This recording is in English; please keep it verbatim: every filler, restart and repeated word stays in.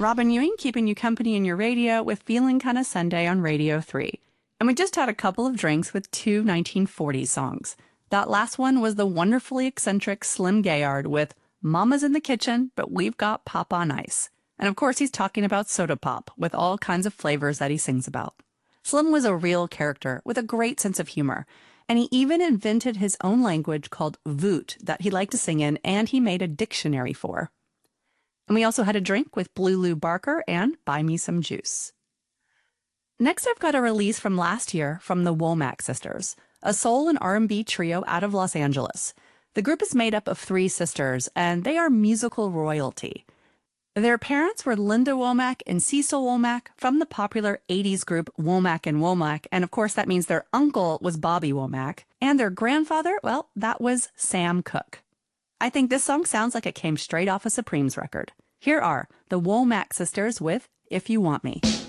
Robin Ewing keeping you company in your radio with Feeling Kinda Sunday on Radio three. And we just had a couple of drinks with two nineteen forties songs. That last one was the wonderfully eccentric Slim Gayard with Mama's in the Kitchen, but We've Got Pop on Ice. And of course he's talking about soda pop with all kinds of flavors that he sings about. Slim was a real character with a great sense of humor. And he even invented his own language called Voot that he liked to sing in, and he made a dictionary for. And we also had a drink with Blue Lou Barker and Buy Me Some Juice. Next, I've got a release from last year from the Womack Sisters, a soul and R and B trio out of Los Angeles. The group is made up of three sisters, and they are musical royalty. Their parents were Linda Womack and Cecil Womack from the popular eighties group Womack and Womack, and of course that means their uncle was Bobby Womack, and their grandfather, well, that was Sam Cooke. I think this song sounds like it came straight off a Supremes record. Here are the Womack Sisters with If You Want Me.